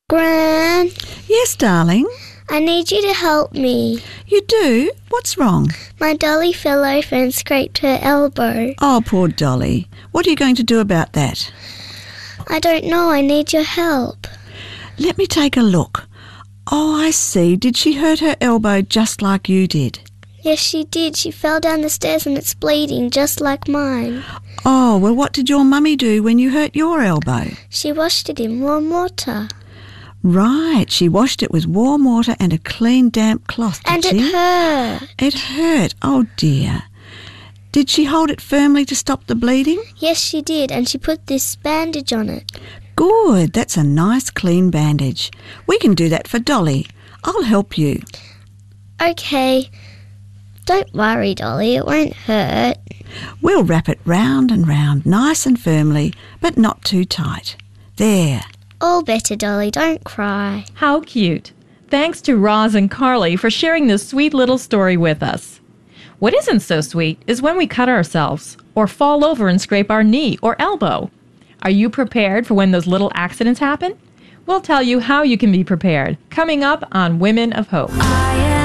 Gran, Yes, darling. I need you to help me. You do? What's wrong? My dolly fell over and scraped her elbow. Oh, poor Dolly. What are you going to do about that? I don't know, I need your help. Let me take a look. Oh, I see. Did she hurt her elbow just like you did? Yes, she did. She fell down the stairs and it's bleeding, just like mine. Oh, well, what did your mummy do when you hurt your elbow? She washed it in warm water. Right, she washed it with warm water and a clean, damp cloth, did And she? it hurt. It hurt. Oh, dear. Did she hold it firmly to stop the bleeding? Yes, she did, and she put this bandage on it. Good. That's a nice, clean bandage. We can do that for Dolly. I'll help you. Okay. Don't worry, Dolly, it won't hurt. We'll wrap it round and round, nice and firmly, but not too tight. There. All better, Dolly, don't cry. How cute. Thanks to Roz and Carly for sharing this sweet little story with us. What isn't so sweet is when we cut ourselves or fall over and scrape our knee or elbow. Are you prepared for when those little accidents happen? We'll tell you how you can be prepared coming up on Women of Hope.